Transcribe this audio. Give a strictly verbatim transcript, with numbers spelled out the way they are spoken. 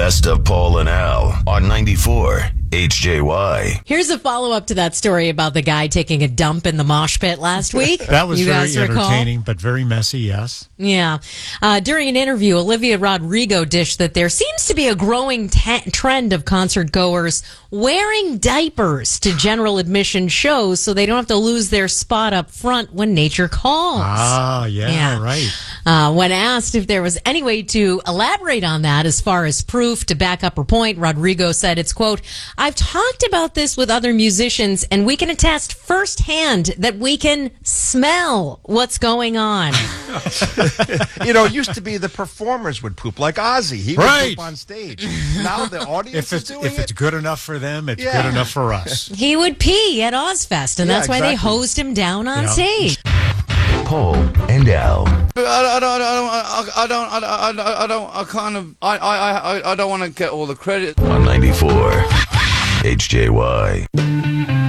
Best of Paul and Al on ninety-four H J Y. Here's a follow-up to that story about the guy taking a dump in the mosh pit last week. That was you very guys recall? entertaining, but very messy, yes. Yeah. Uh, during an interview, Olivia Rodrigo dished that there seems to be a growing t- trend of concert goers wearing diapers to general admission shows so they don't have to lose their spot up front when nature calls. Ah, yeah, Yeah. right. Uh, when asked if there was any way to elaborate on that as far as proof to back up her point, Rodrigo said it's, quote, I've talked about this with other musicians and we can attest firsthand that we can smell what's going on. You know, it used to be the performers would poop, like Ozzy. He would Right. poop on stage. Now the audience If is it's, doing if it's it. good enough for them, it's Yeah. good enough for us. He would pee at Ozfest, and Yeah, that's why they exactly. hosed him down on Yeah. stage. Paul and Al. I, I, I don't, I don't, I don't, I, I, I don't, I kind of, I, I, I, I don't want to get all the credit. On ninety-four H J Y.